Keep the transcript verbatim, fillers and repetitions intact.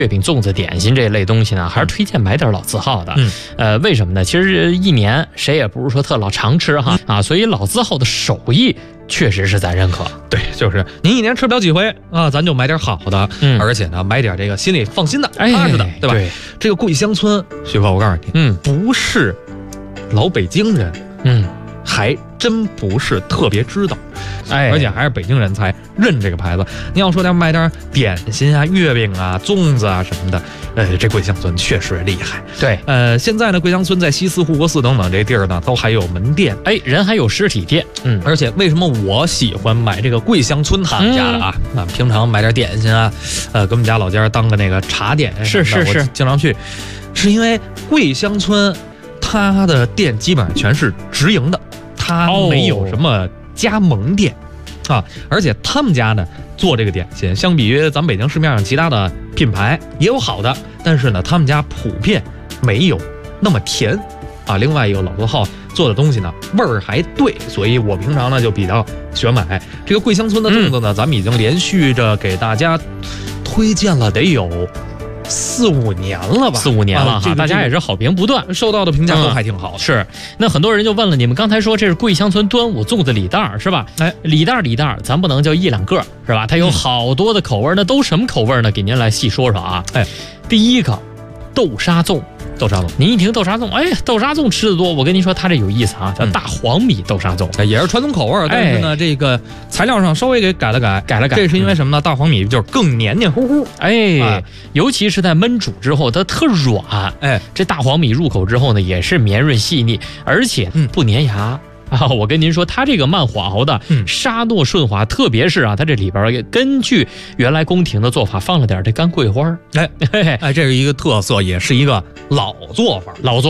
月饼、粽子、点心这类东西呢，还是推荐买点老字号的。嗯，呃，为什么呢？其实一年谁也不是说特老常吃哈、嗯、啊，所以老字号的手艺确实是咱认可。 对，就是您一年吃不了几回啊，咱就买点好的，嗯，而且呢，买点这个心里放心的、 哎、 踏实的，对吧？ 对， 这个桂香村，徐哥，我告诉你，嗯，不是老北京人，嗯，还真不是特别知道，哎，而且还是北京人才认这个牌子。你要说要卖点点心啊、月饼啊、粽子啊什么的，呃，这桂香村确实厉害。 对， 呃，现在呢，桂香村在西四、护国寺等等这地儿呢，都还有门店， 哎，人还有实体店。嗯， 而且为什么我喜欢买这个桂香村他们家的啊？嗯、啊，平常买点点心啊，呃，给我们家老家当个那个茶点， 是是是， 经常去，是因为桂香村它的店基本上全是直营的。它没有什么加盟店、哦、啊，而且他们家呢做这个点心，相比于咱北京市面上其他的品牌也有好的，但是呢，他们家普遍没有那么甜啊。另外一个老字号做的东西呢，味儿还对，所以我平常呢就比较喜欢买这个桂香村的粽子呢、嗯。咱们已经连续着给大家推荐了得有四五年了吧， 四五年了哈、啊这个，大家也是好评不断， 受到的评价都还挺好的、 嗯。是，那很多人就问了，你们刚才说这是桂香村端午粽子礼袋是吧？哎，礼袋礼袋，咱不能叫一两个是吧？它有好多的口味，那都什么口味呢？给您来细说说啊。哎，第一个豆沙粽。豆沙粽，您一听豆沙粽，哎，豆沙粽吃的多。我跟您说，它这有意思啊，叫大黄米豆沙粽， 嗯、也是传统口味，但是呢，哎、这个材料上稍微给改了改， 改了改。 这是因为什么呢？大黄米就是更黏黏糊糊， 哎，啊、尤其是在焖煮之后，它特软，哎，这大黄米入口之后呢，也是绵润细腻，而且不粘牙。嗯啊，我跟您说，它这个慢火熬的沙糯顺滑，特别是啊，它这里边根据原来宫廷的做法放了点这干桂花， 哎哎哎，这是一个特色，也是一个老做法， 老做。